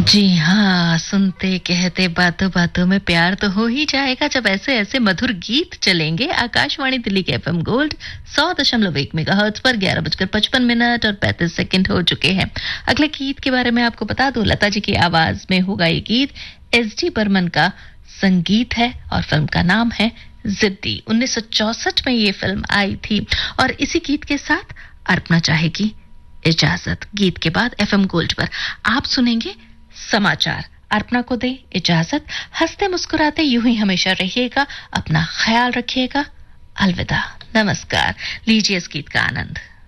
जी हाँ, सुनते कहते बातों बातों में प्यार तो हो ही जाएगा जब ऐसे ऐसे मधुर गीत चलेंगे। आकाशवाणी दिल्ली के एफएम गोल्ड 100.1 मेगाहर्ट्ज पर 11:55 और 35 सेकंड हो चुके हैं। अगले गीत के बारे में आपको बता दूं, लता जी की आवाज में होगा ये गीत। एसडी बर्मन का संगीत है और फिल्म का नाम है जिद्दी। 1964 में ये फिल्म आई थी और इसी गीत के साथ अर्पणा चाहेगी इजाजत। गीत के बाद एफएम गोल्ड पर आप सुनेंगे समाचार। अर्पणा को दे इजाजत। हंसते मुस्कुराते यूं ही हमेशा रहिएगा, अपना ख्याल रखिएगा। अलविदा, नमस्कार। लीजिए इस गीत का आनंद।